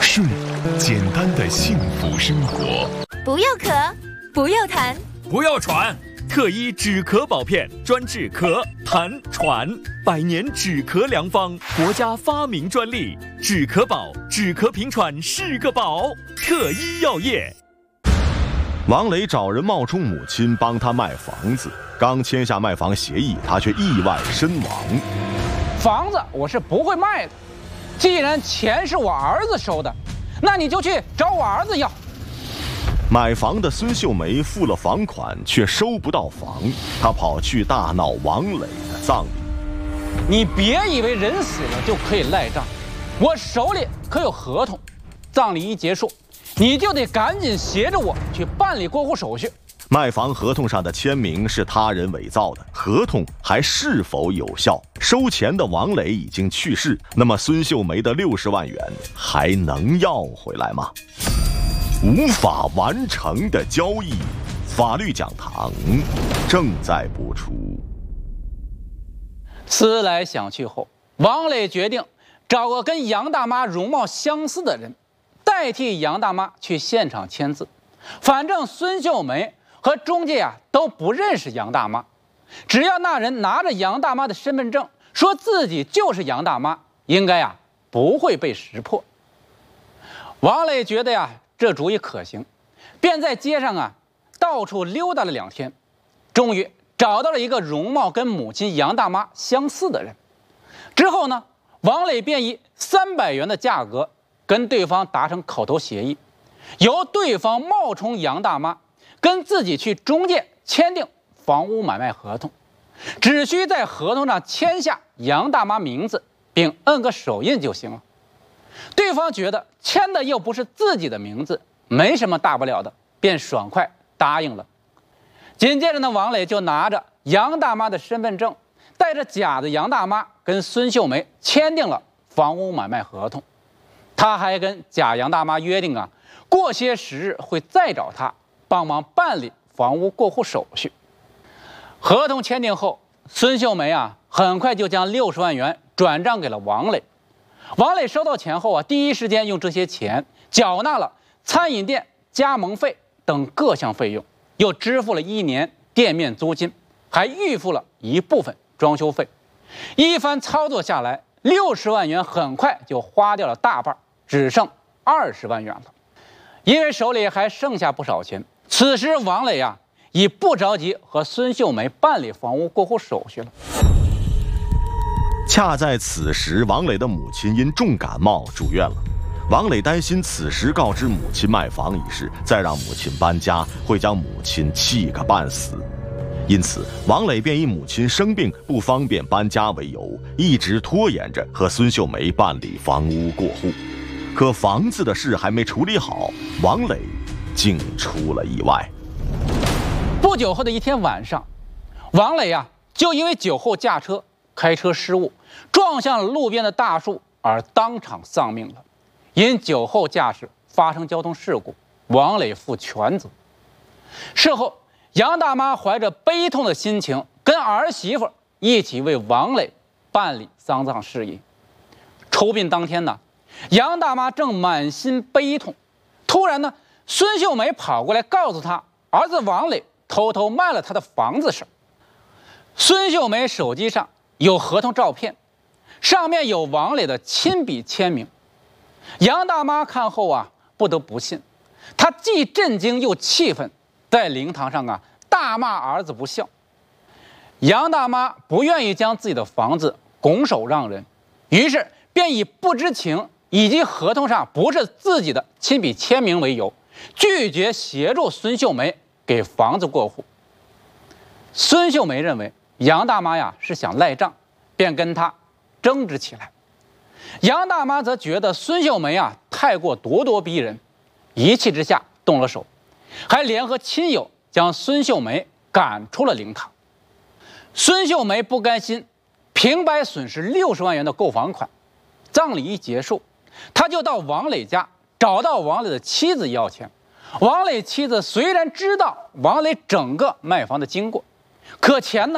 睡，简单的幸福生活。 不要咳，不要痰， 不要喘。特一止咳宝片，专治咳、痰、喘，100年止咳良方，国家发明专利。止咳宝，止咳平喘是个宝。特一药业。 王磊找人冒充母亲帮他卖房子，刚签下卖房协议，他却意外身亡。 房子我是不会卖的，既然钱是我儿子收的，那你就去找我儿子要。 买房的孙秀梅付了房款，却收不到房，她跑去大闹王磊的葬礼。 你别以为人死了就可以赖账，我手里可有合同，葬礼一结束，你就得赶紧携着我去办理过户手续。 卖房合同上的签名是他人伪造的，合同还是否有效？收钱的王磊已经去世，那么孙秀梅的60万元还能要回来吗？无法完成的交易，法律讲堂正在播出。 思来想去后，王磊决定找个跟杨大妈容貌相似的人，代替杨大妈去现场签字。反正孙秀梅和中介都不认识杨大妈，只要那人拿着杨大妈的身份证，说自己就是杨大妈，应该不会被识破。王磊觉得这主意可行，便在街上到处溜达了2天，终于找到了一个容貌跟母亲杨大妈相似的人。之后呢，王磊便以300元的价格跟对方达成口头协议，由对方冒充杨大妈，跟自己去中介签订房屋买卖合同，只需在合同上签下杨大妈名字，并摁个手印就行了。对方觉得签的又不是自己的名字，没什么大不了的，便爽快答应了。紧接着呢，王磊就拿着杨大妈的身份证，带着假的杨大妈跟孙秀梅签订了房屋买卖合同。他还跟假杨大妈约定过些时日会再找他帮忙办理房屋过户手续。合同签订后，孙秀梅很快就将60万元转账给了王磊。王磊收到钱后第一时间用这些钱缴纳了餐饮店加盟费等各项费用，又支付了1年店面租金，还预付了一部分装修费。一番操作下来，60万元很快就花掉了大半，只剩20万元了。因为手里还剩下不少钱，此时王磊已不着急和孙秀梅办理房屋过户手续了。 恰在此时，王磊的母亲因重感冒住院了。王磊担心此时告知母亲卖房一事，再让母亲搬家，会将母亲气个半死。因此，王磊便以母亲生病不方便搬家为由，一直拖延着和孙秀梅办理房屋过户。可房子的事还没处理好，王磊竟出了意外。 不久后的一天晚上，王磊就因为酒后驾车，开车失误，撞向了路边的大树而当场丧命了。因酒后驾驶发生交通事故，王磊负全责。事后，杨大妈怀着悲痛的心情，跟儿媳妇一起为王磊办理丧葬事宜。出殡当天杨大妈正满心悲痛，突然孙秀梅跑过来告诉她，儿子王磊偷偷卖了她的房子事。孙秀梅手机上有合同照片，上面有王磊的亲笔签名。杨大妈看后不得不信，她既震惊又气愤，在灵堂上大骂儿子不孝。杨大妈不愿意将自己的房子拱手让人，于是便以不知情以及合同上不是自己的亲笔签名为由，拒绝协助孙秀梅给房子过户。孙秀梅认为杨大妈是想赖账，便跟她争执起来。杨大妈则觉得孙秀梅太过咄咄逼人，一气之下动了手，还联合亲友将孙秀梅赶出了灵堂。孙秀梅不甘心，平白损失60万元的购房款。葬礼一结束，他就到王磊家找到王磊的妻子要钱。王磊妻子虽然知道王磊整个卖房的经过，可钱